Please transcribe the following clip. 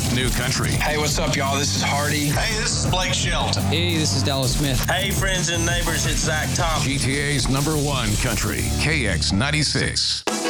New country. Hey, what's up, y'all? This is Hardy. Hey, this is Blake Shelton. Hey, this is Dallas Smith. Hey, friends and neighbors, it's Zach Thompson. GTA's #1 country, KX96.